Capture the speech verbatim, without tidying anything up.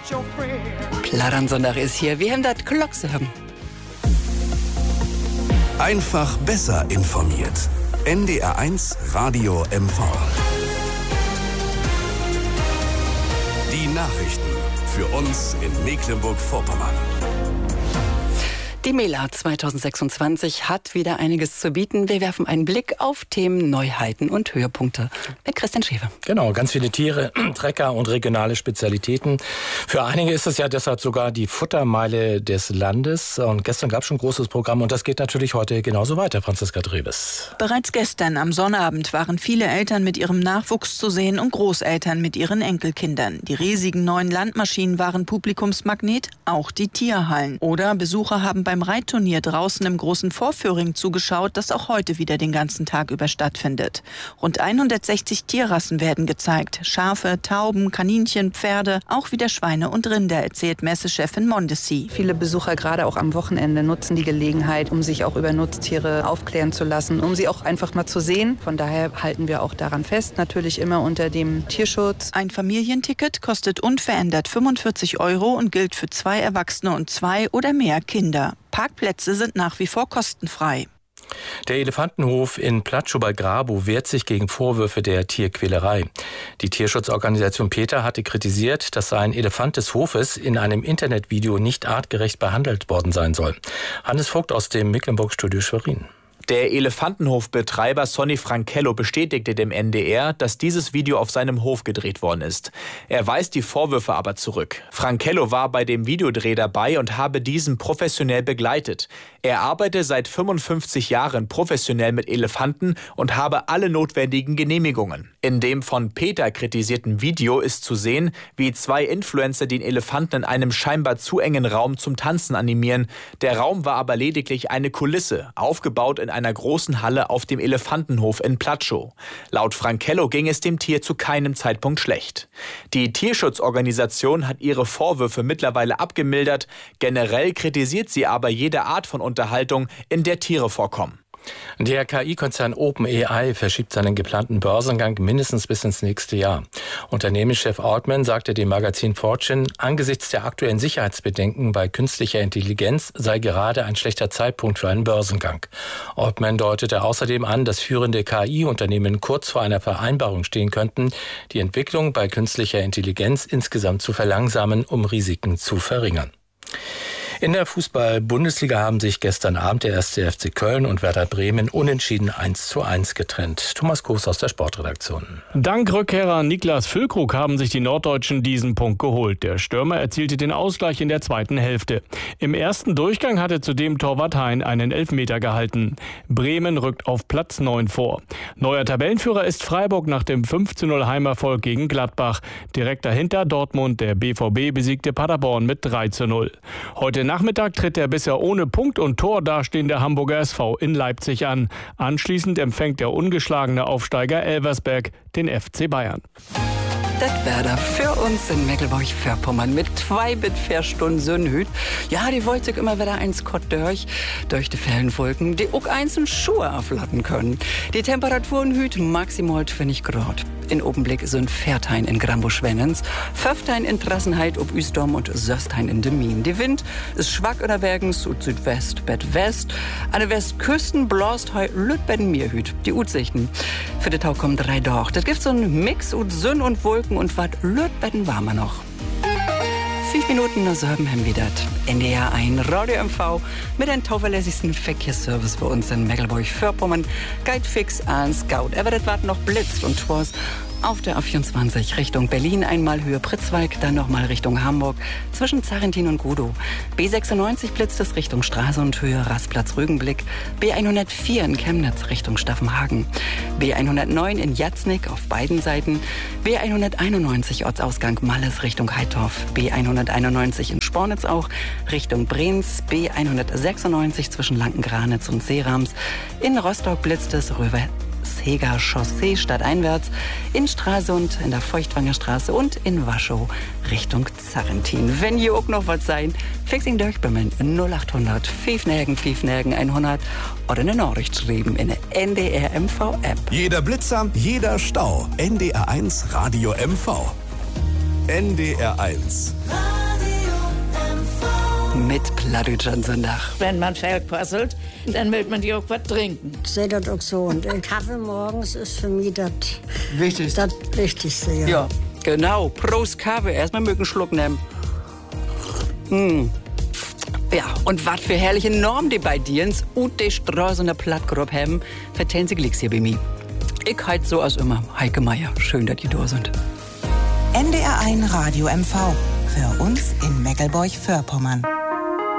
Plattern-Sonntag ist hier. Wir haben das Glocks haben. Einfach besser informiert. N D R eins Radio M V. Die Nachrichten für uns in Mecklenburg-Vorpommern. Die Mela zwanzig sechsundzwanzig hat wieder einiges zu bieten. Wir werfen einen Blick auf Themen, Neuheiten und Höhepunkte mit Christian Schäfer. Genau, ganz viele Tiere, Trecker und regionale Spezialitäten. Für einige ist es ja deshalb sogar die Futtermeile des Landes. Und gestern gab es schon ein großes Programm und das geht natürlich heute genauso weiter, Franziska Dreves. Bereits gestern am Sonnabend waren viele Eltern mit ihrem Nachwuchs zu sehen und Großeltern mit ihren Enkelkindern. Die riesigen neuen Landmaschinen waren Publikumsmagnet, auch die Tierhallen. Oder Besucher haben beim Reitturnier draußen im großen Vorführing zugeschaut, das auch heute wieder den ganzen Tag über stattfindet. Rund hundertsechzig Tierrassen werden gezeigt. Schafe, Tauben, Kaninchen, Pferde, auch wieder Schweine und Rinder, erzählt Messechefin Mondesi. Viele Besucher, gerade auch am Wochenende, nutzen die Gelegenheit, um sich auch über Nutztiere aufklären zu lassen, um sie auch einfach mal zu sehen. Von daher halten wir auch daran fest, natürlich immer unter dem Tierschutz. Ein Familienticket kostet unverändert fünfundvierzig Euro und gilt für zwei Erwachsene und zwei oder mehr Kinder. Parkplätze sind nach wie vor kostenfrei. Der Elefantenhof in Platschow bei Grabow wehrt sich gegen Vorwürfe der Tierquälerei. Die Tierschutzorganisation PETA hatte kritisiert, dass ein Elefant des Hofes in einem Internetvideo nicht artgerecht behandelt worden sein soll. Hannes Vogt aus dem Mecklenburg-Studio Schwerin. Der Elefantenhofbetreiber Sonny Frankello bestätigte dem N D R, dass dieses Video auf seinem Hof gedreht worden ist. Er weist die Vorwürfe aber zurück. Frankello war bei dem Videodreh dabei und habe diesen professionell begleitet. Er arbeite seit fünfundfünfzig Jahren professionell mit Elefanten und habe alle notwendigen Genehmigungen. In dem von PETA kritisierten Video ist zu sehen, wie zwei Influencer den Elefanten in einem scheinbar zu engen Raum zum Tanzen animieren. Der Raum war aber lediglich eine Kulisse, aufgebaut in einer großen Halle auf dem Elefantenhof in Platschow. Laut Frankello ging es dem Tier zu keinem Zeitpunkt schlecht. Die Tierschutzorganisation hat ihre Vorwürfe mittlerweile abgemildert. Generell kritisiert sie aber jede Art von Unterhaltung, in der Tiere vorkommen. Der K I-Konzern OpenAI verschiebt seinen geplanten Börsengang mindestens bis ins nächste Jahr. Unternehmenschef Altman sagte dem Magazin Fortune, angesichts der aktuellen Sicherheitsbedenken bei künstlicher Intelligenz sei gerade ein schlechter Zeitpunkt für einen Börsengang. Altman deutete außerdem an, dass führende K I-Unternehmen kurz vor einer Vereinbarung stehen könnten, die Entwicklung bei künstlicher Intelligenz insgesamt zu verlangsamen, um Risiken zu verringern. In der Fußball-Bundesliga haben sich gestern Abend der erste F C Köln und Werder Bremen unentschieden eins zu eins getrennt. Thomas Koos aus der Sportredaktion. Dank Rückkehrer Niklas Füllkrug haben sich die Norddeutschen diesen Punkt geholt. Der Stürmer erzielte den Ausgleich in der zweiten Hälfte. Im ersten Durchgang hatte zudem Torwart Hein einen Elfmeter gehalten. Bremen rückt auf Platz neun vor. Neuer Tabellenführer ist Freiburg nach dem fünf zu null Heimerfolg gegen Gladbach. Direkt dahinter Dortmund. Der B V B besiegte Paderborn mit drei zu null. Heute Nachmittag tritt der bisher ohne Punkt und Tor dastehende Hamburger S V in Leipzig an. Anschließend empfängt der ungeschlagene Aufsteiger Elversberg den F C Bayern. Das Werder für uns in Mecklenburg-Vorpommern mit zwei bis vier Stunden Sonnenhüt. Ja, die wollte sich immer wieder eins Kott durch, durch die Fellenwolken, die auch einzelne Schuhe aufladen können. Die Temperaturen hüt maximal zwanzig Grad. In Obenblick sind Viertein in Grambusch-Wennens, Pföftein in Trassenheit ob Üsdom und Söstein in Demmin. Die Wind ist schwach oderwergens Süd Südwest, Bett West. An der Westküsten bläst heu Lütbetten Mirhüt. Die Utsichten. Für den Tag kommen drei doch. Das gibt so einen Mix und Sonn und Wolken und wat Lütbetten warmer noch. Fünf Minuten nach sieben haben wir das. N D R eins Radio M V mit einem zuverlässigsten Verkehrsservice für uns in Mecklenburg-Vorpommern. Guide fix an Scout. Aber das war noch blitzt und twas auf der A vierundzwanzig Richtung Berlin, einmal Höhe Pritzwalk, dann nochmal Richtung Hamburg, zwischen Zarentin und Gudow. B sechsundneunzig blitzt es Richtung Straße und Höhe Rastplatz Rügenblick. B hundertvier in Chemnitz Richtung Staffenhagen. B hundertneun in Jatznick auf beiden Seiten. B hunderteinundneunzig Ortsausgang Malles Richtung Heitorf. B hunderteinundneunzig in Spornitz auch Richtung Brems. B hundertsechsundneunzig zwischen Lankengranitz und Seerams. In Rostock blitzt es Röver Heger Chaussee stadteinwärts, in Stralsund, in der Feuchtwanger Straße und in Waschow Richtung Zarentin. Wenn ihr auch noch was sein, fixing durchbimmeln null achthundert fünf Nergen fünf Nergen hundert oder eine Nachricht schreiben in der N D R M V App. Jeder Blitzer, jeder Stau. N D R eins Radio M V. N D R eins. mit Plattdeutsch am Sonntag. Wenn man verquasselt, dann will man die auch was trinken. Ich sehe das auch so. Und ein Kaffee morgens ist für mich das Wichtigste. Das Wichtigste, ja. Ja, genau. Prost Kaffee. Erstmal mögen einen Schluck nehmen. Hm. Ja, und was für herrliche Normen die bei dir ins und die Straße in der Plattgruppe haben, vertellen sie Glicks hier bei mir. Ich halt so als immer. Heike Meier. Schön, dass die da sind. N D R eins Radio M V. Für uns in Meckelburg-Vorpommern.